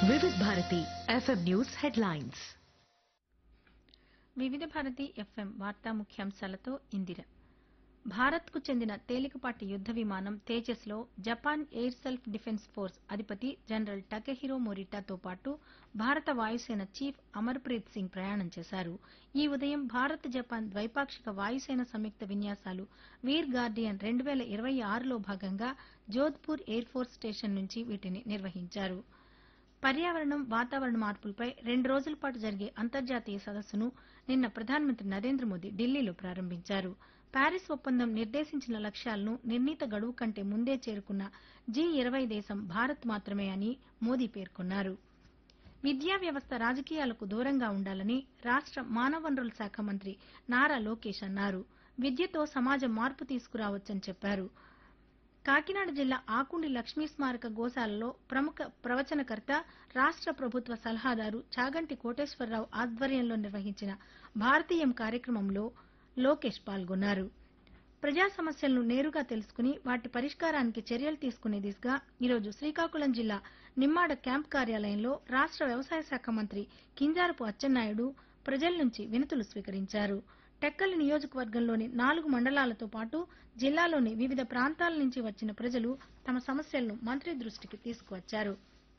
వివిధ Bharati FM news headlines. వివిధ Bharati FM వార్తా ముఖ్యాంశాలతో ఇందిర. భారత్కు చెందిన తేలికపాటి యుద్ద విమానం తేజస్లో Japan air self defence force అధిపతి జనరల్ టకెహిరో మొరిటాతో పాటు భారత వాయుసేన చీఫ్ అమర్ప్రీత్ సింగ్ ప్రయాణం చేశారు. ఈ ఉదయం భారత్ జపాన్ ద్వైపాక్షిక వాయుసేన సంయుక్త విన్యాసాలు వీర్ గార్డియన్ 2026లో భాగంగా జోధ్పూర్ ఎయిర్ ఫోర్స్ స్టేషన్ నుంచి వీటిని నిర్వహించారు. పర్యావరణం, వాతావరణ మార్పులపై 2 రోజుల పాటు జరిగే అంతర్జాతీయ సదస్సును నిన్న ప్రధానమంత్రి నరేంద్ర మోదీ ఢిల్లీలో ప్రారంభించారు. ప్యారిస్ ఒప్పందం నిర్దేశించిన లక్ష్యాలను నిర్ణీత గడువు కంటే ముందే చేరుకున్న G20 దేశం భారత్ మాత్రమే అని మోదీ పేర్కొన్నారు. విద్యా వ్యవస్థ రాజకీయాలకు దూరంగా ఉండాలని రాష్ట మానవ వనరుల శాఖ మంత్రి నారా లోకేష్ అన్నారు. విద్యతో సమాజం మార్పు తీసుకురావచ్చని చెప్పారు. కాకినాడ జిల్లా ఆకుండి లక్ష్మీ స్మారక గోశాలలో ప్రముఖ ప్రవచనకర్త, రాష్ట ప్రభుత్వ సలహాదారు చాగంటి కోటేశ్వరరావు ఆధ్వర్యంలో నిర్వహించిన భారతీయం కార్యక్రమంలో లోకేష్ పాల్గొన్నారు. ప్రజా సమస్యలను నేరుగా తెలుసుకుని వాటి పరిష్కారానికి చర్యలు తీసుకునే దిశగా ఈరోజు శ్రీకాకుళం జిల్లా నిమ్మాడ క్యాంప్ కార్యాలయంలో రాష్ట వ్యవసాయ శాఖ మంత్రి కింజారపు అచ్చెన్నాయుడు ప్రజల నుంచి వినతులు స్వీకరించారు. టెక్కలి నియోజకవర్గంలోని 4 మండలాలతో పాటు జిల్లాలోని వివిధ ప్రాంతాల నుంచి వచ్చిన ప్రజలు తమ సమస్యలను మంత్రి దృష్టికి తీసుకువచ్చారు.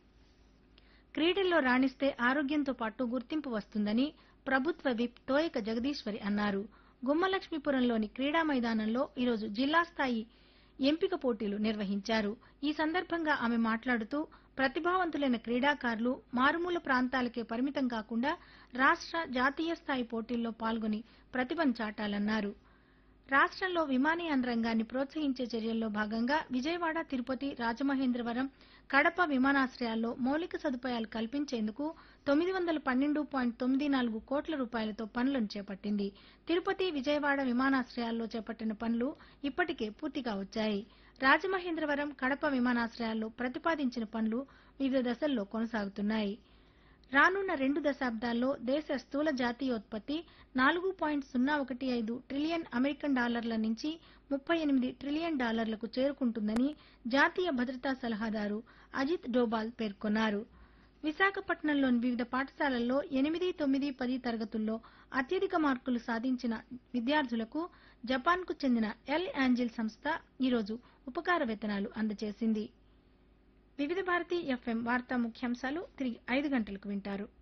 క్రీడల్లో రాణిస్తే ఆరోగ్యంతో పాటు గుర్తింపు వస్తుందని ప్రభుత్వ విప్ తోయక జగదీశ్వరి అన్నారు. గుమ్మలక్ష్మీపురంలోని క్రీడా మైదానంలో ఈరోజు జిల్లా స్థాయి ఎంపిక పోటీలు నిర్వహించారు. ఈ సందర్భంగా ఆమె మాట్లాడుతూ ప్రతిభావంతులైన క్రీడాకారులు మారుమూల ప్రాంతాలకే పరిమితం కాకుండా రాష్ట, జాతీయ స్థాయి పోటీల్లో పాల్గొని ప్రతిభను చాటాలన్నారు. రాష్ట్రంలో విమానయాన రంగాన్ని ప్రోత్సహించే చర్యల్లో భాగంగా విజయవాడ, తిరుపతి, రాజమహేంద్రవరం, కడప విమానాశ్రయాల్లో మౌలిక సదుపాయాలు కల్పించేందుకు 912.94 కోట్ల రూపాయలతో పనులను చేపట్టింది. తిరుపతి, విజయవాడ విమానాశ్రయాల్లో చేపట్టిన పనులు ఇప్పటికే పూర్తిగా వచ్చాయి. రాజమహేంద్రవరం, కడప విమానాశ్రయాల్లో ప్రతిపాదించిన పనులు వివిధ దశల్లో కొనసాగుతున్నాయి. రానున్న 2 దశాబ్దాల్లో దేశ స్థూల జాతీయోత్పత్తి 4.015 ట్రిలియన్ అమెరికన్ డాలర్ల నుంచి 38 ట్రిలియన్ డాలర్లకు చేరుకుంటుందని జాతీయ భద్రతా సలహాదారు అజిత్ డోబాల్ పేర్కొన్నారు. విశాఖపట్నంలోని వివిధ పాఠశాలల్లో 8, 9, 10 తరగతుల్లో అత్యధిక మార్కులు సాధించిన విద్యార్థులకు జపాన్కు చెందిన ఎల్ యాంజిల్ సంస్థ ఈరోజు ఉపకార వేతనాలు అందజేసింది. వివిధ భారతి ఎఫ్ఎం వార్తా ముఖ్యాంశాలు తిరిగి 5 గంటలకు వింటారు.